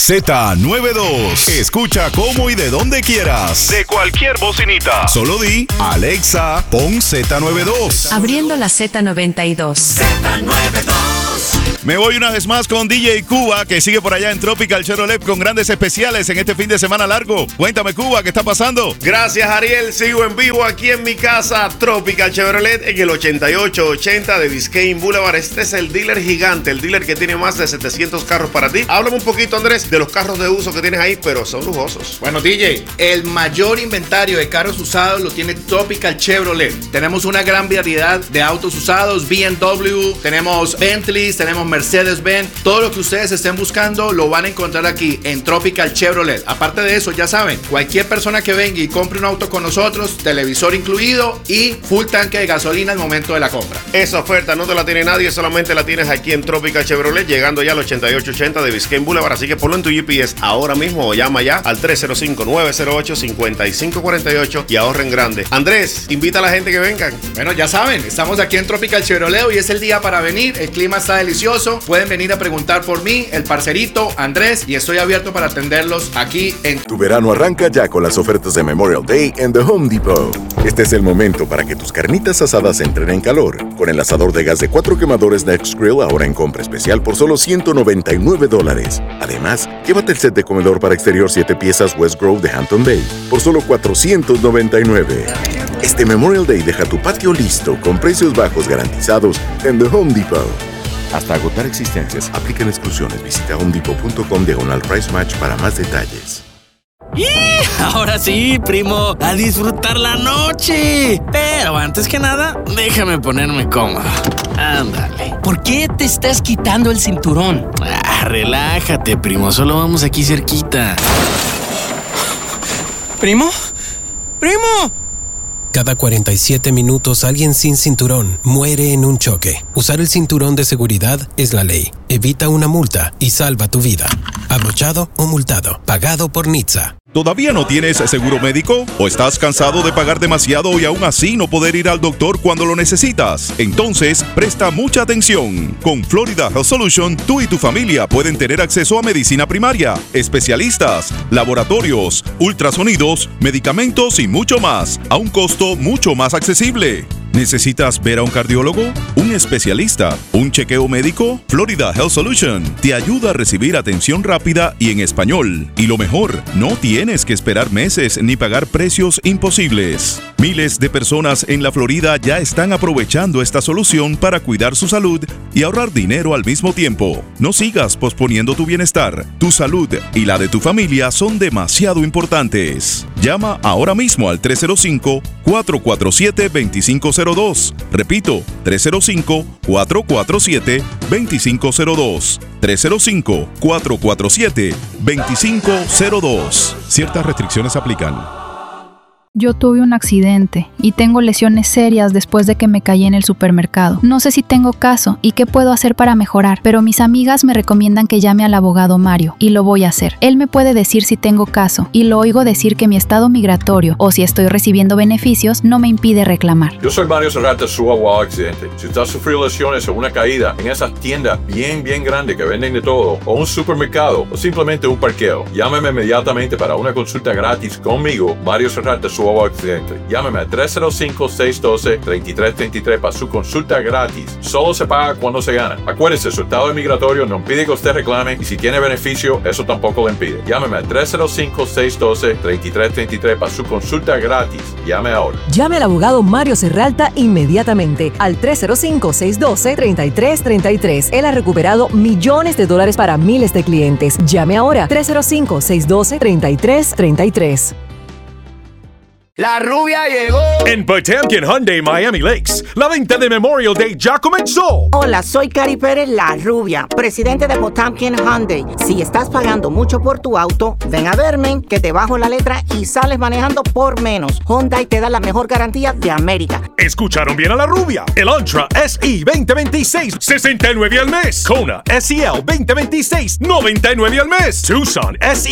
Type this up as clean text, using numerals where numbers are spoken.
Z92. Escucha cómo y de donde quieras. De cualquier bocinita. Solo di, Alexa, pon Z92. Abriendo la Z92. Z92. Me voy una vez más con DJ Cuba, que sigue por allá en Tropical Chevrolet con grandes especiales en este fin de semana largo. Cuéntame, Cuba, ¿qué está pasando? Gracias, Ariel. Sigo en vivo aquí en mi casa, Tropical Chevrolet, en el 8880 de Biscayne Boulevard. Este es el dealer gigante, el dealer que tiene más de 700 carros para ti. Háblame un poquito, Andrés, de los carros de uso que tienes ahí, pero son lujosos. Bueno, DJ, el mayor inventario de carros usados lo tiene Tropical Chevrolet. Tenemos una gran variedad de autos usados, BMW, tenemos Bentleys, tenemos Mercedes-Benz. Todo lo que ustedes estén buscando lo van a encontrar aquí en Tropical Chevrolet. Aparte de eso, ya saben, cualquier persona que venga y compre un auto con nosotros, televisor incluido y full tanque de gasolina al momento de la compra. Esa oferta no te la tiene nadie, solamente la tienes aquí en Tropical Chevrolet, llegando ya al 8880 de Biscayne Boulevard. Así que ponlo en tu GPS ahora mismo o llama ya al 305-908-5548 y ahorren grande. Andrés, invita a la gente que vengan. Bueno, ya saben, estamos aquí en Tropical Chevrolet y es el día para venir. El clima está delicioso. Pueden venir a preguntar por mí, el parcerito Andrés, y estoy abierto para atenderlos aquí en... Tu verano arranca ya con las ofertas de Memorial Day en The Home Depot. Este es el momento para que tus carnitas asadas entren en calor. Con el asador de gas de 4 quemadores Next Grill ahora en compra especial por solo $199. Además, llévate el set de comedor para exterior 7 piezas West Grove de Hampton Bay por solo $499. Este Memorial Day deja tu patio listo con precios bajos garantizados en The Home Depot. Hasta agotar existencias, aplican exclusiones. Visita homedepot.com/price match para más detalles. ¡Y! Ahora sí, primo, a disfrutar la noche. Pero antes que nada, déjame ponerme cómodo. Ándale. ¿Por qué te estás quitando el cinturón? Relájate, primo, solo vamos aquí cerquita. ¿Primo? ¡Primo! Cada 47 minutos alguien sin cinturón muere en un choque. Usar el cinturón de seguridad es la ley. Evita una multa y salva tu vida. Abrochado o multado. Pagado por NHTSA. ¿Todavía no tienes seguro médico? ¿O estás cansado de pagar demasiado y aún así no poder ir al doctor cuando lo necesitas? Entonces, presta mucha atención. Con Florida Health Solution, tú y tu familia pueden tener acceso a medicina primaria, especialistas, laboratorios, ultrasonidos, medicamentos y mucho más, a un costo mucho más accesible. ¿Necesitas ver a un cardiólogo? ¿Un especialista? ¿Un chequeo médico? Florida Health Solution te ayuda a recibir atención rápida y en español. Y lo mejor, no tienes que esperar meses ni pagar precios imposibles. Miles de personas en la Florida ya están aprovechando esta solución para cuidar su salud y ahorrar dinero al mismo tiempo. No sigas posponiendo tu bienestar. Tu salud y la de tu familia son demasiado importantes. Llama ahora mismo al 305-447-2502. Repito, 305-447-2502. 305-447-2502. Ciertas restricciones aplican. Yo tuve un accidente y tengo lesiones serias después de que me caí en el supermercado. No sé si tengo caso y qué puedo hacer para mejorar, pero mis amigas me recomiendan que llame al abogado Mario y lo voy a hacer. Él me puede decir si tengo caso y lo oigo decir que mi estado migratorio o si estoy recibiendo beneficios no me impide reclamar. Yo soy Mario Serrata, su abogado accidente. Si usted ha sufrido lesiones o una caída en esas tiendas bien grandes que venden de todo, o un supermercado, o simplemente un parqueo, llámeme inmediatamente para una consulta gratis conmigo, Mario Serrata, su abogado accidente. Llámeme a 305-612-3333 para su consulta gratis. Solo se paga cuando se gana. Acuérdese, su estado migratorio no impide que usted reclame y si tiene beneficio, eso tampoco le impide. Llámeme a 305-612-3333 para su consulta gratis. Llame ahora. Llame al abogado Mario Serralta inmediatamente al 305-612-3333. Él ha recuperado millones de dólares para miles de clientes. Llame ahora 305-612-3333. La rubia llegó. En Potemkin Hyundai Miami Lakes, la venta de Memorial Day ya comenzó. Hola, soy Cari Pérez, la rubia, presidente de Potemkin Hyundai. Si estás pagando mucho por tu auto, ven a verme, que te bajo la letra y sales manejando por menos. Hyundai te da la mejor garantía de América. Escucharon bien a la rubia. El Elantra SE 2026, $69 al mes. Kona SEL 2026, $99 al mes. Tucson SE